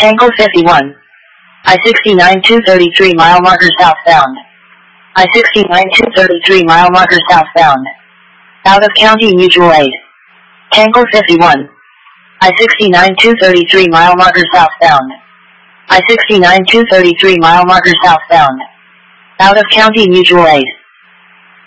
Tangle 51. I-69 233 mile marker southbound. I-69 233 mile marker southbound. Out of county mutual aid. Tangle 51. I-69 233 mile marker southbound. I-69 233 mile marker southbound. Out of county mutual aid.